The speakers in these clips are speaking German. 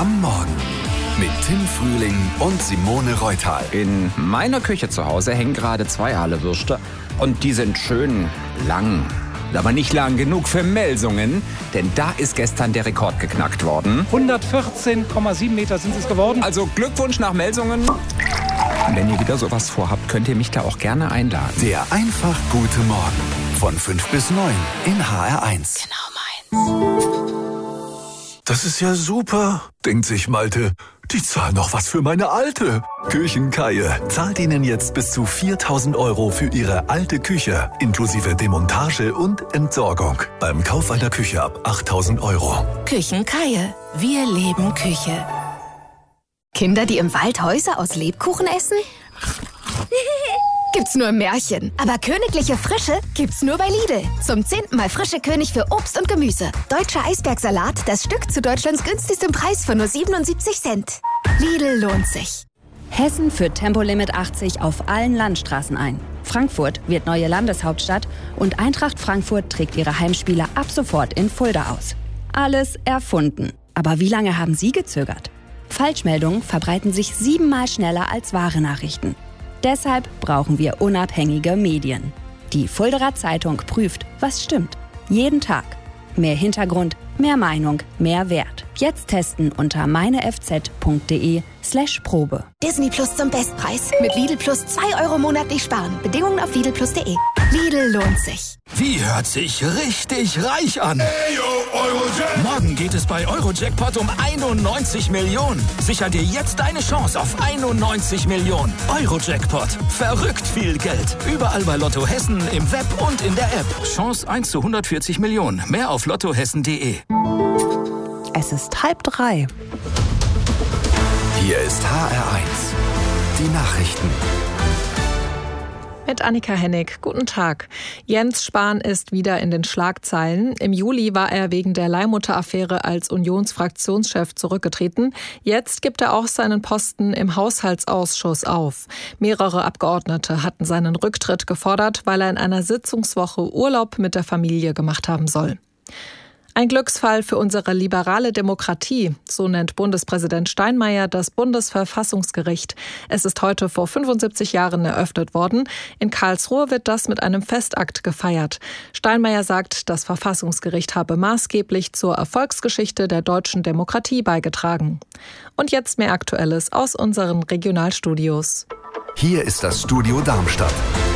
am Morgen mit Tim Frühling und Simone Reutal. In meiner Küche zu Hause hängen gerade 2 Aale-Würste und die sind schön lang. Aber nicht lang genug für Melsungen, denn da ist gestern der Rekord geknackt worden. 114,7 Meter sind es geworden. Also Glückwunsch nach Melsungen. Wenn ihr wieder sowas vorhabt, könnt ihr mich da auch gerne einladen. Der einfach gute Morgen von 5 bis 9 in HR1. Genau meins. Das ist ja super, denkt sich Malte. Die zahlen noch was für meine Alte. Küchenkaie zahlt Ihnen jetzt bis zu 4.000 € für Ihre alte Küche, inklusive Demontage und Entsorgung. Beim Kauf einer Küche ab 8.000 €. Küchenkaie. Wir leben Küche. Kinder, die im Wald Häuser aus Lebkuchen essen? Gibt's nur im Märchen. Aber königliche Frische gibt's nur bei Lidl. Zum 10. Mal frische König für Obst und Gemüse. Deutscher Eisbergsalat, das Stück zu Deutschlands günstigstem Preis für nur 77 Cent. Lidl lohnt sich. Hessen führt Tempolimit 80 auf allen Landstraßen ein. Frankfurt wird neue Landeshauptstadt und Eintracht Frankfurt trägt ihre Heimspiele ab sofort in Fulda aus. Alles erfunden. Aber wie lange haben Sie gezögert? Falschmeldungen verbreiten sich 7-mal schneller als wahre Nachrichten. Deshalb brauchen wir unabhängige Medien. Die Fuldaer Zeitung prüft, was stimmt. Jeden Tag. Mehr Hintergrund, mehr Meinung, mehr Wert. Jetzt testen unter meinefz.de/Probe. Disney Plus zum Bestpreis. Mit Lidl Plus 2 € monatlich sparen. Bedingungen auf lidlplus.de. Lidl lohnt sich. Wie hört sich richtig reich an? Morgen geht es bei Eurojackpot um 91 Millionen. Sicher dir jetzt deine Chance auf 91 Millionen. Eurojackpot. Verrückt viel Geld. Überall bei Lotto Hessen, im Web und in der App. Chance 1 zu 140 Millionen. Mehr auf lottohessen.de. Es ist 2:30. Hier ist HR1. Die Nachrichten. Mit Annika Hennig. Guten Tag. Jens Spahn ist wieder in den Schlagzeilen. Im Juli war er wegen der Leihmutter-Affäre als Unionsfraktionschef zurückgetreten. Jetzt gibt er auch seinen Posten im Haushaltsausschuss auf. Mehrere Abgeordnete hatten seinen Rücktritt gefordert, weil er in einer Sitzungswoche Urlaub mit der Familie gemacht haben soll. Ein Glücksfall für unsere liberale Demokratie, so nennt Bundespräsident Steinmeier das Bundesverfassungsgericht. Es ist heute vor 75 Jahren eröffnet worden. In Karlsruhe wird das mit einem Festakt gefeiert. Steinmeier sagt, das Verfassungsgericht habe maßgeblich zur Erfolgsgeschichte der deutschen Demokratie beigetragen. Und jetzt mehr Aktuelles aus unseren Regionalstudios. Hier ist das Studio Darmstadt.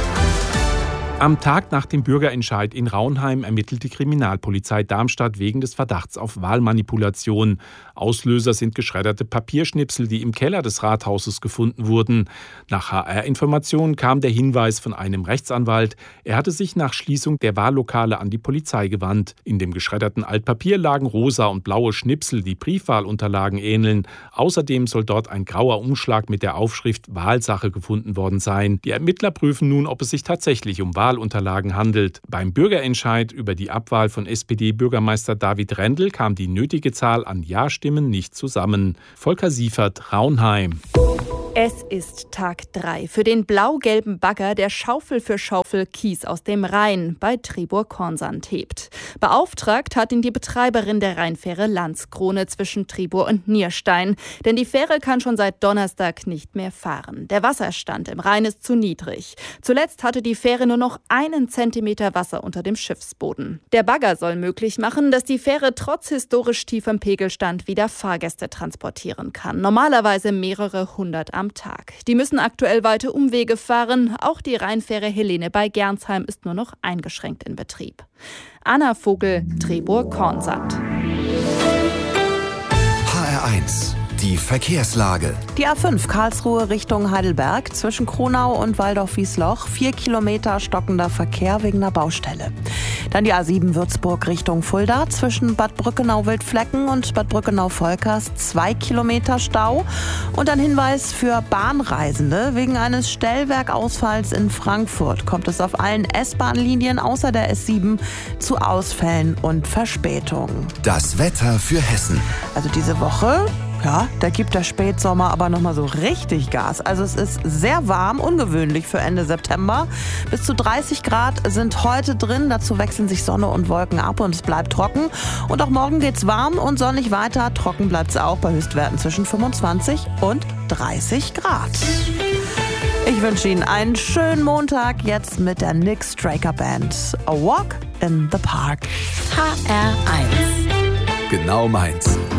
Am Tag nach dem Bürgerentscheid in Raunheim ermittelt die Kriminalpolizei Darmstadt wegen des Verdachts auf Wahlmanipulation. Auslöser sind geschredderte Papierschnipsel, die im Keller des Rathauses gefunden wurden. Nach HR-Informationen kam der Hinweis von einem Rechtsanwalt. Er hatte sich nach Schließung der Wahllokale an die Polizei gewandt. In dem geschredderten Altpapier lagen rosa und blaue Schnipsel, die Briefwahlunterlagen ähneln. Außerdem soll dort ein grauer Umschlag mit der Aufschrift Wahlsache gefunden worden sein. Die Ermittler prüfen nun, ob es sich tatsächlich um Wahlunterlagen handelt. Beim Bürgerentscheid über die Abwahl von SPD-Bürgermeister David Rendel kam die nötige Zahl an Ja-Stimmen nicht zusammen. Volker Siefert, Raunheim. Es ist Tag 3 für den blau-gelben Bagger, der Schaufel für Schaufel Kies aus dem Rhein bei Tribur-Kornsand hebt. Beauftragt hat ihn die Betreiberin der Rheinfähre Landskrone zwischen Tribur und Nierstein. Denn die Fähre kann schon seit Donnerstag nicht mehr fahren. Der Wasserstand im Rhein ist zu niedrig. Zuletzt hatte die Fähre nur noch 1 Zentimeter Wasser unter dem Schiffsboden. Der Bagger soll möglich machen, dass die Fähre trotz historisch tiefem Pegelstand wieder Fahrgäste transportieren kann. Normalerweise mehrere hundert am Tag. Die müssen aktuell weite Umwege fahren. Auch die Rheinfähre Helene bei Gernsheim ist nur noch eingeschränkt in Betrieb. Anna Vogel, Tribur-Kornsand. HR1. Die Verkehrslage. Die A5 Karlsruhe Richtung Heidelberg zwischen Kronau und Waldorf-Wiesloch. 4 Kilometer stockender Verkehr wegen einer Baustelle. Dann die A7 Würzburg Richtung Fulda zwischen Bad Brückenau-Wildflecken und Bad Brückenau-Volkers. 2 Kilometer Stau. Und ein Hinweis für Bahnreisende. Wegen eines Stellwerkausfalls in Frankfurt kommt es auf allen S-Bahn-Linien außer der S7 zu Ausfällen und Verspätungen. Das Wetter für Hessen. Also diese Woche Ja, da gibt der Spätsommer aber nochmal so richtig Gas. Also es ist sehr warm, ungewöhnlich für Ende September. Bis zu 30 Grad sind heute drin. Dazu wechseln sich Sonne und Wolken ab und es bleibt trocken. Und auch morgen geht's warm und sonnig weiter. Trocken bleibt's auch bei Höchstwerten zwischen 25 und 30 Grad. Ich wünsche Ihnen einen schönen Montag jetzt mit der Nick Straker Band. A Walk in the Park. HR1. Genau meins.